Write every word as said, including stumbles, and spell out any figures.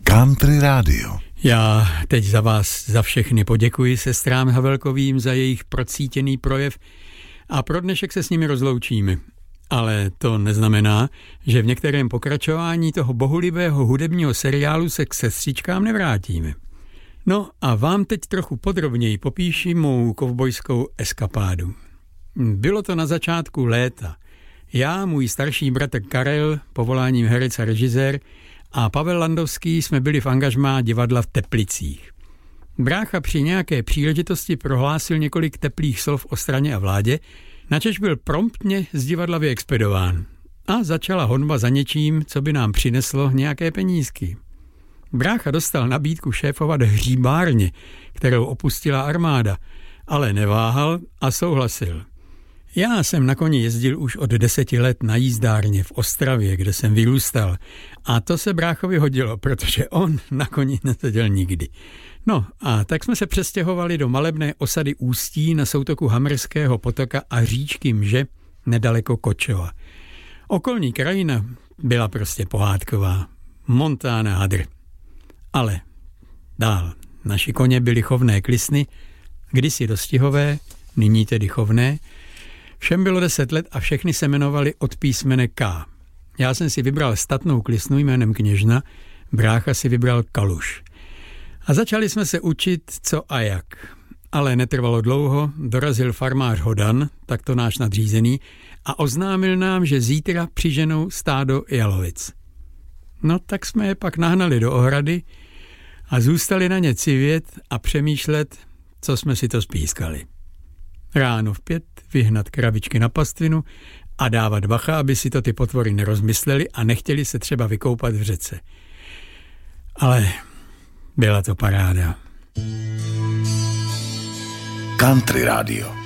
Country Radio. Já teď za vás za všechny poděkuji sestrám Havelkovým za jejich procítěný projev a pro dnešek se s nimi rozloučíme. Ale to neznamená, že v některém pokračování toho bohulibého hudebního seriálu se k sestřičkám nevrátíme. No a vám teď trochu podrobněji popíším mou kovbojskou eskapádu. Bylo to na začátku léta. Já, můj starší bratr Karel, povoláním herec a režisér, a Pavel Landovský jsme byli v angažmá divadla v Teplicích. Brácha při nějaké příležitosti prohlásil několik teplých slov o straně a vládě, načež byl promptně z divadla vyexpedován. A začala honba za něčím, co by nám přineslo nějaké penízky. Brácha dostal nabídku šéfovat hříbárně, kterou opustila armáda, ale neváhal a souhlasil. Já jsem na koni jezdil už od deseti let na jízdárně v Ostravě, kde jsem vyrůstal. A to se bráchovi hodilo, protože on na koni neseděl nikdy. No a tak jsme se přestěhovali do malebné osady Ústí na soutoku Hamerského potoka a říčky Mže nedaleko Kočova. Okolní krajina byla prostě pohádková. Montana hadr. Ale dál. Naši koně byly chovné klisny, kdysi dostihové, nyní tedy chovné. Všem bylo deset let a všechny se jmenovali od písmene K. Já jsem si vybral statnou klisnu jménem Kněžna, brácha si vybral Kaluš. A začali jsme se učit, co a jak. Ale netrvalo dlouho, dorazil farmář Hodan, takto náš nadřízený, a oznámil nám, že zítra přiženou stádo jalovic. No tak jsme je pak nahnali do ohrady a zůstali na ně civět a přemýšlet, co jsme si to spískali. Ráno v pět vyhnat kravičky na pastvinu a dávat bacha, aby si to ty potvory nerozmysleli a nechtěli se třeba vykoupat v řece. Ale byla to paráda. Country Radio.